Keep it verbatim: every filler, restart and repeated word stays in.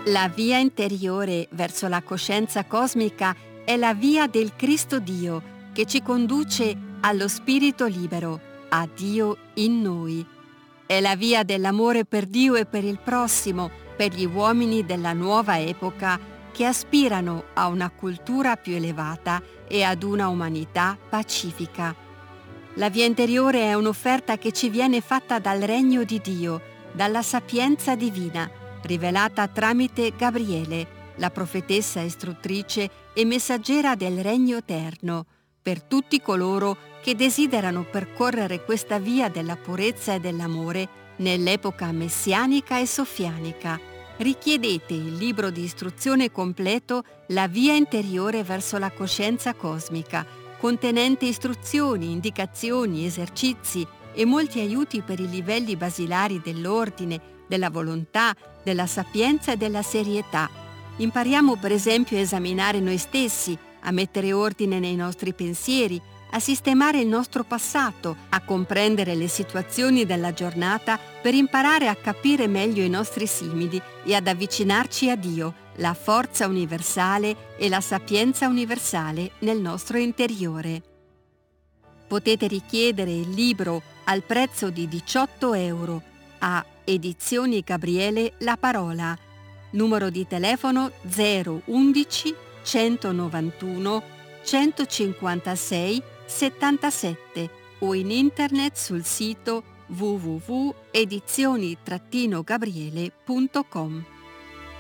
La via interiore verso la coscienza cosmica è la via del Cristo Dio che ci conduce allo spirito libero, a Dio in noi. È la via dell'amore per Dio e per il prossimo, per gli uomini della nuova epoca che aspirano a una cultura più elevata e ad una umanità pacifica. La via interiore è un'offerta che ci viene fatta dal regno di Dio, dalla sapienza divina, rivelata tramite Gabriele, la profetessa istruttrice e messaggera del regno eterno, per tutti coloro che desiderano percorrere questa via della purezza e dell'amore nell'epoca messianica e sofianica. Richiedete il libro di istruzione completo La via interiore verso la coscienza cosmica, contenente istruzioni, indicazioni, esercizi e molti aiuti per i livelli basilari dell'ordine, della volontà, della sapienza e della serietà. Impariamo per esempio a esaminare noi stessi, a mettere ordine nei nostri pensieri, a sistemare il nostro passato, a comprendere le situazioni della giornata per imparare a capire meglio i nostri simili e ad avvicinarci a Dio, la forza universale e la sapienza universale nel nostro interiore. Potete richiedere il libro al prezzo di diciotto euro a Edizioni Gabriele La Parola, numero di telefono zero undici centonovantuno centocinquantasei settantasette o in internet sul sito w w w punto edizioni gabriele punto com.